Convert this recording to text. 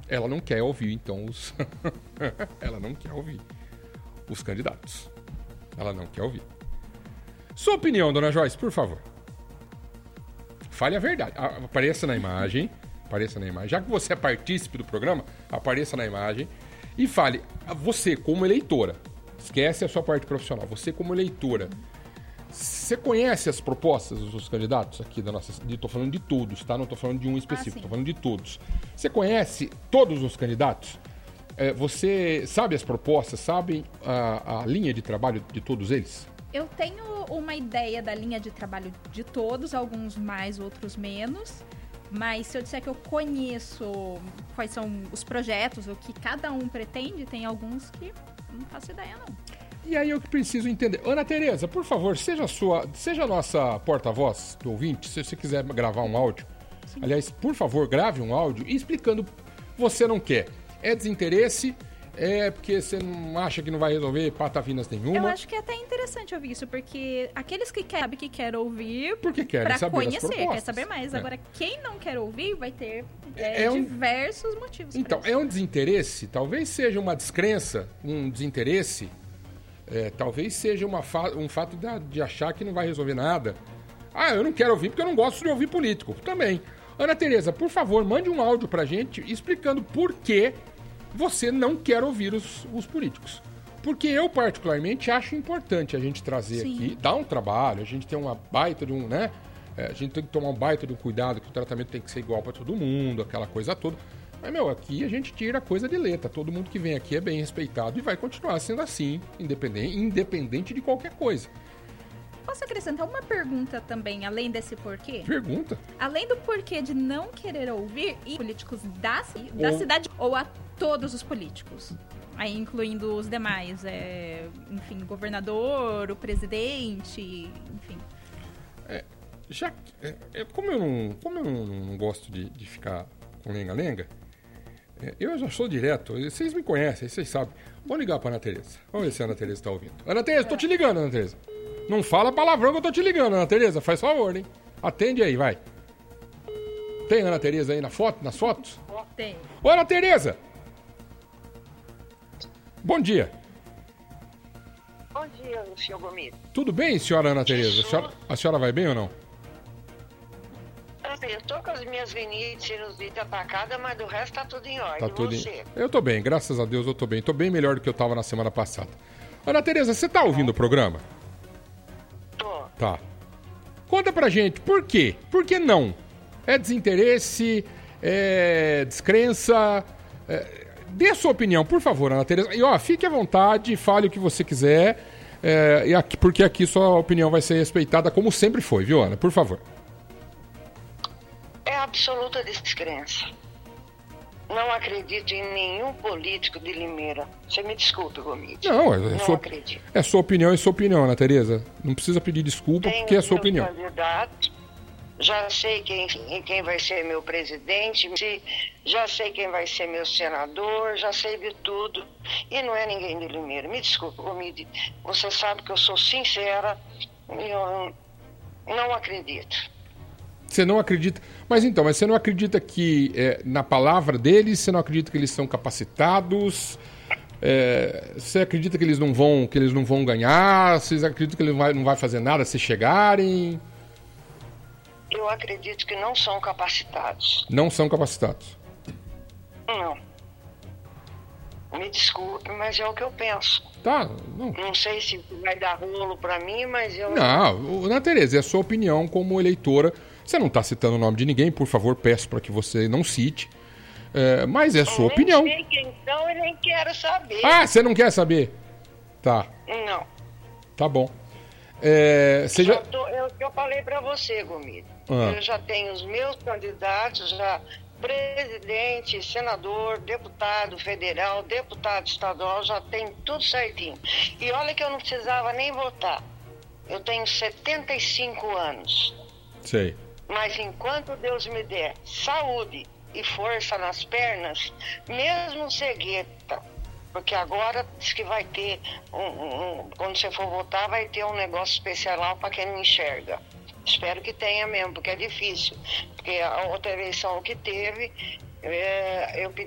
ela não quer ouvir, então, ela não quer ouvir os candidatos. Ela não quer ouvir. Sua opinião, dona Joyce, por favor. Fale a verdade. Apareça na imagem. Já que você é partícipe do programa, apareça na imagem e fale. Você, como eleitora, esquece a sua parte profissional. Você, como eleitora, você conhece as propostas dos candidatos aqui da nossa... Estou falando de todos, tá? Não estou falando de um específico, estou falando de todos. Você conhece todos os candidatos? Você sabe as propostas, sabe a linha de trabalho de todos eles? Eu tenho uma ideia da linha de trabalho de todos, alguns mais, outros menos. Mas se eu disser que eu conheço quais são os projetos, o que cada um pretende, tem alguns que eu não faço ideia, não. E aí eu que preciso entender. Ana Tereza, por favor, seja a nossa porta-voz do ouvinte, se você quiser gravar um áudio. Sim. Aliás, por favor, grave um áudio explicando você não quer. É desinteresse, é porque você não acha que não vai resolver patavinas nenhuma. Eu acho que é até interessante ouvir isso, porque aqueles que sabem que querem ouvir, porque querem pra saber conhecer, as propostas. quer saber mais. Agora, quem não quer ouvir vai ter diversos motivos. Então, é um desinteresse, talvez seja uma descrença, um desinteresse, talvez seja um fato de achar que não vai resolver nada. Eu não quero ouvir porque eu não gosto de ouvir político. Também. Ana Tereza, por favor, mande um áudio pra gente explicando por que você não quer ouvir os políticos. Porque eu, particularmente, acho importante a gente trazer aqui, dar um trabalho, a gente tem uma baita de né? A gente tem que tomar um baita de um cuidado, que o tratamento tem que ser igual para todo mundo, aquela coisa toda. Mas, aqui a gente tira a coisa de letra. Todo mundo que vem aqui é bem respeitado e vai continuar sendo assim, independente de qualquer coisa. Posso acrescentar uma pergunta também, além desse porquê? Pergunta. Além do porquê de não querer ouvir políticos da cidade ou a todos os políticos? Aí incluindo os demais, enfim, o governador, o presidente, enfim. Como eu não gosto de ficar com lenga-lenga, eu já sou direto, vocês me conhecem, vocês sabem. Vamos ligar pra Ana Tereza. Vamos ver se a Ana Tereza tá ouvindo. Ana Tereza, tô te ligando, Ana Tereza. Não fala palavrão que eu tô te ligando, Ana Tereza. Faz favor, hein? Atende aí, vai. Tem Ana Tereza aí nas fotos? Tem. Ô, Ana Tereza! Bom dia. Bom dia, senhor Gomes. Tudo bem, senhora Ana Tereza? A senhora vai bem ou não? Eu tô com as minhas rinites atacadas, mas do resto tá tudo em ordem. Tá tudo Eu tô bem, graças a Deus eu tô bem. Tô bem melhor do que eu tava na semana passada. Ana Tereza, você tá ouvindo o programa? Tô. Tá. Conta pra gente, por quê? Por que não? É desinteresse? É descrença? Dê a sua opinião, por favor, Ana Tereza. E fique à vontade, fale o que você quiser, porque aqui sua opinião vai ser respeitada como sempre foi, viu, Ana? Por favor. É absoluta descrença. Não acredito em nenhum político de Limeira. Você me desculpe, Gomes. Não acredito. É sua opinião e sua opinião, Ana Tereza. Não precisa pedir desculpa, porque é sua opinião. Candidato, já sei quem vai ser meu presidente, já sei quem vai ser meu senador, já sei de tudo. E não é ninguém de Limeira. Me desculpe, Gomes. Você sabe que eu sou sincera e eu não acredito. Você não acredita... Mas você não acredita que na palavra deles, você não acredita que eles são capacitados, você acredita que eles não vão ganhar, vocês acreditam que ele não vai fazer nada se chegarem? Eu acredito que não são capacitados. Não são capacitados? Não. Me desculpe, mas é o que eu penso. Tá. Não sei se vai dar rolo pra mim, mas eu... Não, Ana Tereza, é a sua opinião como eleitora. Você não está citando o nome de ninguém, por favor, peço para que você não cite. Mas é a sua opinião. Nem sei quem são e nem quero saber. Você não quer saber? Tá. Não. Tá bom. Eu falei para você, Gomes. Eu já tenho os meus candidatos, já presidente, senador, deputado federal, deputado estadual, já tem tudo certinho. E olha que eu não precisava nem votar. Eu tenho 75 anos. Sei. Mas enquanto Deus me der saúde e força nas pernas, mesmo cegueta, porque agora diz que vai ter, quando você for votar, vai ter um negócio especial para quem não enxerga. Espero que tenha mesmo, porque é difícil. Porque a outra eleição que teve, eu pedi